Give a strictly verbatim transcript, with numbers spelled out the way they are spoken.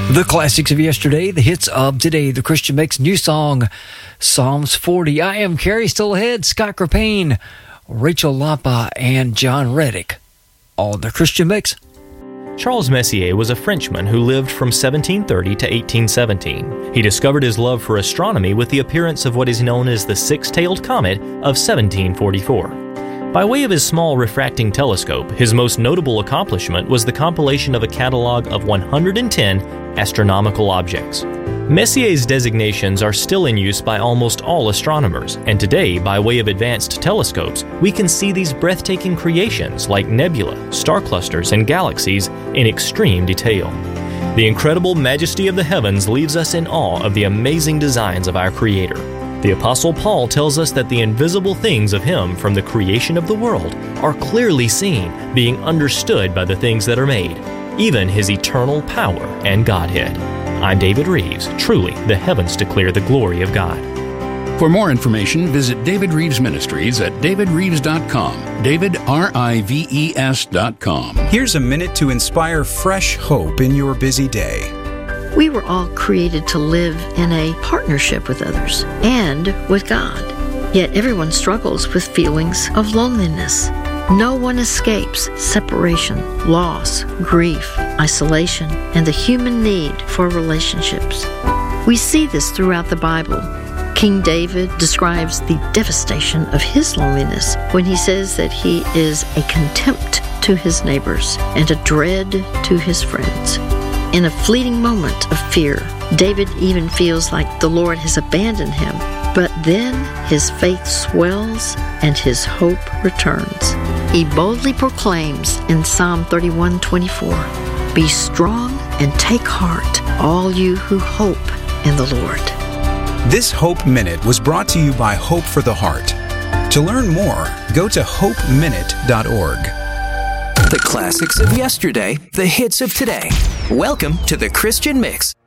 The classics of yesterday, the hits of today, the Christian Mix, new song, Psalms forty. I am Carrie, still ahead, Scott Crepane, Rachel Lapa, and John Reddick. All the Christian Mix. Charles Messier was a Frenchman who lived from seventeen thirty to eighteen seventeen. He discovered his love for astronomy with the appearance of what is known as the six-tailed comet of seventeen forty-four. By way of his small refracting telescope, his most notable accomplishment was the compilation of a catalog of one hundred ten astronomical objects. Messier's designations are still in use by almost all astronomers, and today, by way of advanced telescopes, we can see these breathtaking creations like nebula, star clusters, and galaxies in extreme detail. The incredible majesty of the heavens leaves us in awe of the amazing designs of our Creator. The Apostle Paul tells us that the invisible things of Him from the creation of the world are clearly seen, being understood by the things that are made, even His eternal power and Godhead. I'm David Reeves. Truly, the heavens declare the glory of God. For more information, visit David Reeves Ministries at david reeves dot com. David, R I V E S dot com. Here's a minute to inspire fresh hope in your busy day. We were all created to live in a partnership with others and with God. Yet everyone struggles with feelings of loneliness. No one escapes separation, loss, grief, isolation, and the human need for relationships. We see this throughout the Bible. King David describes the devastation of his loneliness when he says that he is a contempt to his neighbors and a dread to his friends. In a fleeting moment of fear, David even feels like the Lord has abandoned him. But then his faith swells and his hope returns. He boldly proclaims in Psalm thirty-one twenty-four, "Be strong and take heart, all you who hope in the Lord." This Hope Minute was brought to you by Hope for the Heart. To learn more, go to hope minute dot org. The classics of yesterday, the hits of today. Welcome to the Christian Mix.